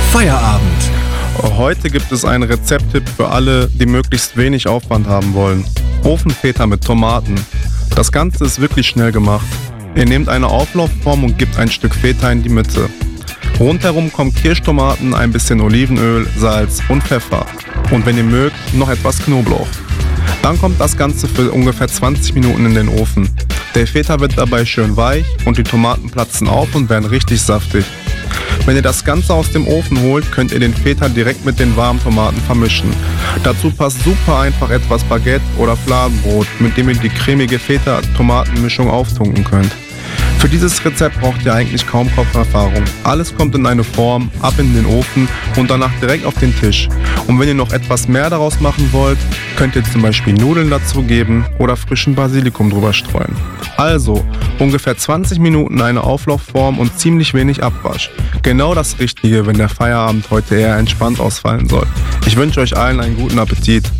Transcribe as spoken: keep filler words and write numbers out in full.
Feierabend. Heute gibt es einen Rezepttipp für alle, die möglichst wenig Aufwand haben wollen. Ofenfeta mit Tomaten. Das Ganze ist wirklich schnell gemacht. Ihr nehmt eine Auflaufform und gebt ein Stück Feta in die Mitte. Rundherum kommen Kirschtomaten, ein bisschen Olivenöl, Salz und Pfeffer. Und wenn ihr mögt, noch etwas Knoblauch. Dann kommt das Ganze für ungefähr zwanzig Minuten in den Ofen. Der Feta wird dabei schön weich und die Tomaten platzen auf und werden richtig saftig. Wenn ihr das Ganze aus dem Ofen holt, könnt ihr den Feta direkt mit den warmen Tomaten vermischen. Dazu passt super einfach etwas Baguette oder Fladenbrot, mit dem ihr die cremige Feta-Tomatenmischung auftunken könnt. Für dieses Rezept braucht ihr eigentlich kaum Kocherfahrung. Alles kommt in eine Form, ab in den Ofen und danach direkt auf den Tisch. Und wenn ihr noch etwas mehr daraus machen wollt, könnt ihr zum Beispiel Nudeln dazugeben oder frischen Basilikum drüber streuen. Also ungefähr zwanzig Minuten eine Auflaufform und ziemlich wenig Abwasch. Genau das Richtige, wenn der Feierabend heute eher entspannt ausfallen soll. Ich wünsche euch allen einen guten Appetit.